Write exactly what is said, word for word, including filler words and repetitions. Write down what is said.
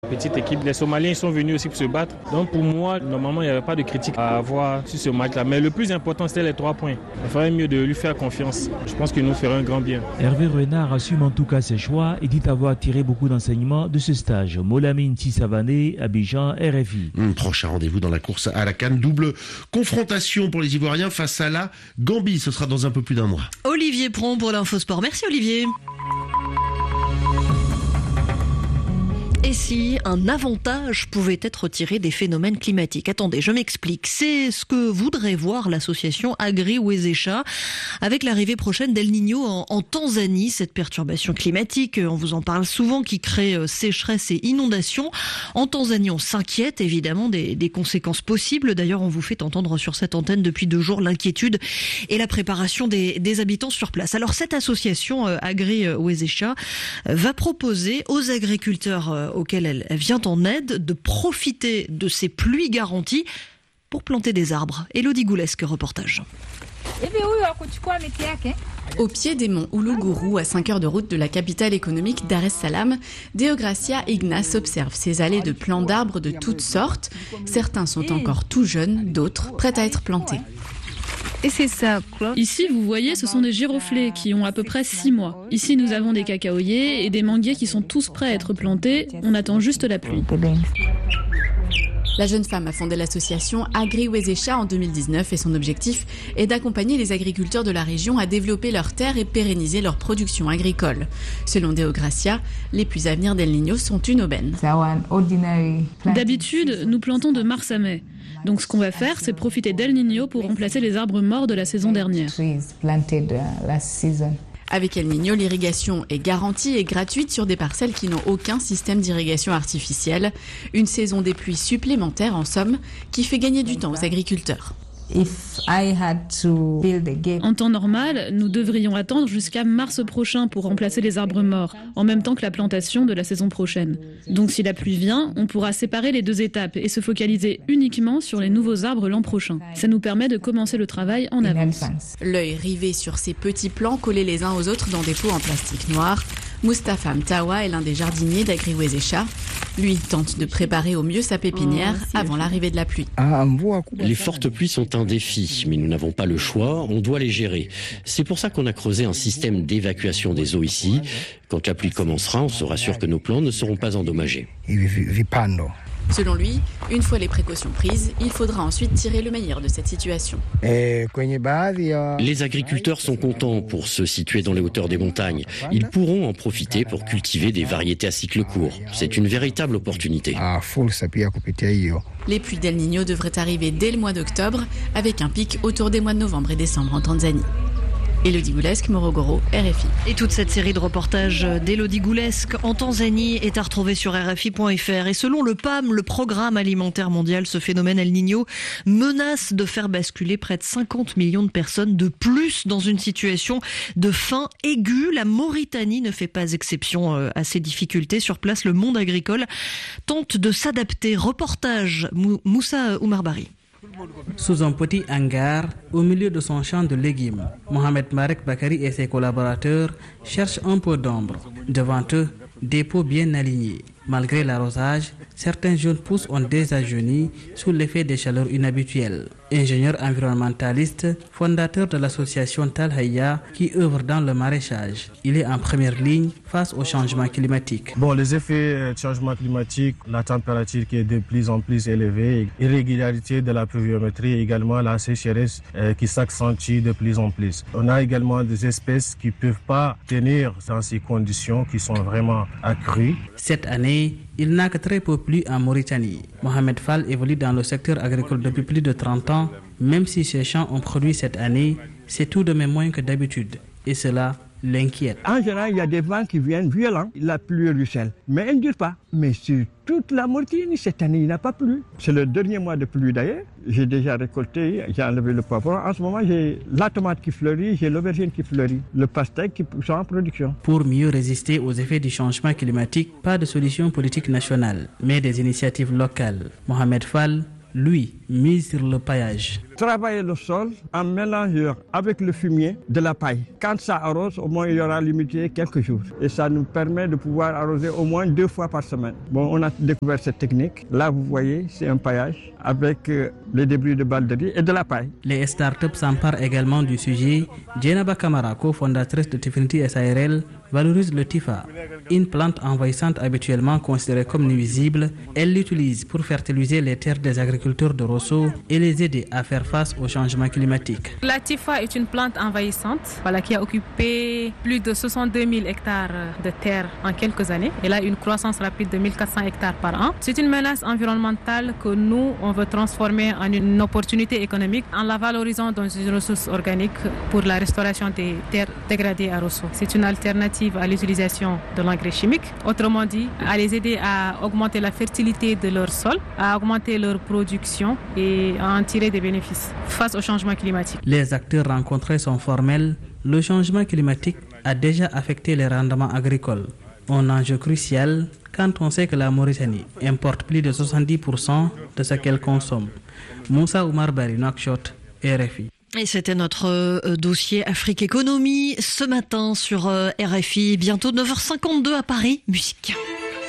Petite équipe, les Somaliens sont venus aussi pour se battre. Donc pour moi, normalement, il n'y avait pas de critique à avoir sur ce match-là. Mais le plus important, c'était les trois points. Il faudrait mieux de lui faire confiance. Je pense qu'il nous ferait un grand bien. Hervé Renard assume en tout cas ses choix et dit avoir tiré beaucoup d'enseignements de ce stage. Molamine Tissavané, Abidjan, R F I. Mmh, prochain rendez-vous dans la course à la CAN. Double confrontation pour les Ivoiriens face à la Gambie. Ce sera dans un peu plus d'un mois. Olivier Pron pour l'Infosport. Merci Olivier. Et si un avantage pouvait être tiré des phénomènes climatiques? Attendez, je m'explique. C'est ce que voudrait voir l'association Agri-Wezesha avec l'arrivée prochaine d'El Niño en, en Tanzanie. Cette perturbation climatique, on vous en parle souvent, qui crée sécheresse et inondations. En Tanzanie, on s'inquiète évidemment des, des conséquences possibles. D'ailleurs, on vous fait entendre sur cette antenne depuis deux jours l'inquiétude et la préparation des, des habitants sur place. Alors cette association Agri-Wezesha va proposer aux agriculteurs auquel elle vient en aide de profiter de ces pluies garanties pour planter des arbres. Élodie Goulesque, reportage. Au pied des monts Uluguru, à cinq heures de route de la capitale économique Dar es Salaam, Deogracia Ignace observe ces allées de plants d'arbres de toutes sortes. Certains sont encore tout jeunes, d'autres prêts à être plantés. Et c'est ça. Ici, vous voyez, ce sont des giroflées qui ont à peu près six mois. Ici, nous avons des cacaoyers et des manguiers qui sont tous prêts à être plantés. On attend juste la pluie. La jeune femme a fondé l'association Agri-Wezesha en deux mille dix-neuf et son objectif est d'accompagner les agriculteurs de la région à développer leurs terres et pérenniser leur production agricole. Selon Deogracia, les pluies à venir d'El Niño sont une aubaine. D'habitude, nous plantons de mars à mai. Donc ce qu'on va faire, c'est profiter d'El Niño pour remplacer les arbres morts de la saison dernière. Avec El Niño, l'irrigation est garantie et gratuite sur des parcelles qui n'ont aucun système d'irrigation artificielle. Une saison des pluies supplémentaires, en somme, qui fait gagner du temps aux agriculteurs. En temps normal, nous devrions attendre jusqu'à mars prochain pour remplacer les arbres morts, en même temps que la plantation de la saison prochaine. Donc si la pluie vient, on pourra séparer les deux étapes et se focaliser uniquement sur les nouveaux arbres l'an prochain. Ça nous permet de commencer le travail en avance. L'œil rivé sur ces petits plants collés les uns aux autres dans des pots en plastique noir, Moustapha Mtawa est l'un des jardiniers d'Agri-Wezesha. Lui tente de préparer au mieux sa pépinière avant l'arrivée de la pluie. Les fortes pluies sont un défi, mais nous n'avons pas le choix, on doit les gérer. C'est pour ça qu'on a creusé un système d'évacuation des eaux ici. Quand la pluie commencera, on sera sûr que nos plants ne seront pas endommagés. Selon lui, une fois les précautions prises, il faudra ensuite tirer le meilleur de cette situation. Les agriculteurs sont contents pour se situer dans les hauteurs des montagnes. Ils pourront en profiter pour cultiver des variétés à cycle court. C'est une véritable opportunité. Les pluies d'El Niño devraient arriver dès le mois d'octobre, avec un pic autour des mois de novembre et décembre en Tanzanie. Élodie Goulesque, Morogoro, R F I. Et toute cette série de reportages d'Élodie Goulesque en Tanzanie est à retrouver sur R F I point F R. Et selon le P A M, le Programme alimentaire mondial, ce phénomène El Niño menace de faire basculer près de cinquante millions de personnes de plus dans une situation de faim aiguë. La Mauritanie ne fait pas exception à ces difficultés. Sur place, le monde agricole tente de s'adapter. Reportage Moussa Oumarbari. Sous un petit hangar, au milieu de son champ de légumes, Mohamed Marek Bakari et ses collaborateurs cherchent un peu d'ombre. Devant eux, des pots bien alignés. Malgré l'arrosage, certains jeunes pousses ont déjà jauni sous l'effet des chaleurs inhabituelles. Ingénieur environnementaliste, fondateur de l'association Talhaya qui œuvre dans le maraîchage. Il est en première ligne face au changement climatique. Bon, les effets du changement climatique, la température qui est de plus en plus élevée, irrégularité de la pluviométrie et également la sécheresse euh, qui s'accentue de plus en plus. On a également des espèces qui ne peuvent pas tenir dans ces conditions qui sont vraiment accrues. Cette année, il n'a que très peu plu en Mauritanie. Mohamed Fall évolue dans le secteur agricole depuis plus de trente ans. Même si ses champs ont produit cette année, c'est tout de même moins que d'habitude. Et cela l'inquiète. En général, il y a des vents qui viennent violents. La pluie ruisselle, mais elle ne dure pas. Mais sur toute la Mauritanie, cette année, il n'a pas plu. C'est le dernier mois de pluie d'ailleurs. J'ai déjà récolté, j'ai enlevé le poivron. En ce moment, j'ai la tomate qui fleurit, j'ai l'aubergine qui fleurit, le pastèque qui sont en production. Pour mieux résister aux effets du changement climatique, pas de solution politique nationale, mais des initiatives locales. Mohamed Fall lui, mise sur le paillage. Travailler le sol en mélangeant avec le fumier de la paille. Quand ça arrose, au moins il y aura limité quelques jours. Et ça nous permet de pouvoir arroser au moins deux fois par semaine. Bon, on a découvert cette technique. Là, vous voyez, c'est un paillage avec euh, les débris de balles de riz et de la paille. Les startups s'emparent également du sujet. Djenaba Kamara, cofondatrice de Tifinity S A R L, valorise le Tifa. Une plante envahissante habituellement considérée comme nuisible, elle l'utilise pour fertiliser les terres des agriculteurs de Rosso et les aider à faire face au changement climatique. La Tifa est une plante envahissante voilà, qui a occupé plus de soixante-deux mille hectares de terre en quelques années. Elle a une croissance rapide de mille quatre cents hectares par an. C'est une menace environnementale que nous, on veut transformer en une opportunité économique en la valorisant dans une ressource organique pour la restauration des terres dégradées à Rosso. C'est une alternative à l'utilisation de l'engrais chimique, autrement dit, à les aider à augmenter la fertilité de leur sol, à augmenter leur production et à en tirer des bénéfices face au changement climatique. Les acteurs rencontrés sont formels. Le changement climatique a déjà affecté les rendements agricoles. Un enjeu crucial quand on sait que la Mauritanie importe plus de soixante-dix pour cent de ce qu'elle consomme. Moussa Oumar Bari, Nouakchott, R F I. Et c'était notre euh, dossier Afrique Économie ce matin sur euh, R F I. Bientôt neuf heures cinquante-deux à Paris. Musique.